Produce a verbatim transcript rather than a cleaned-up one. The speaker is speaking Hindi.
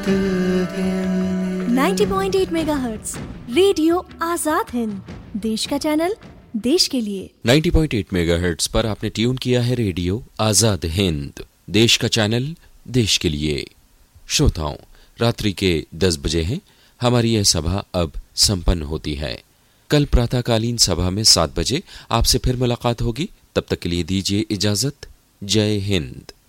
Ninety point eight megahertz radio Azad Hind, देश का चैनल, देश के लिए। नाइंटी पॉइंट एट मेगाहर्ट्ज़ पर आपने ट्यून किया है रेडियो आजाद हिंद, देश का चैनल, देश के लिए। श्रोताओं, रात्रि के दस बजे हैं। हमारी यह सभा अब संपन्न होती है। कल प्रातःकालीन सभा में सात बजे आपसे फिर मुलाकात होगी। तब तक के लिए दीजिए इजाजत। जय हिंद।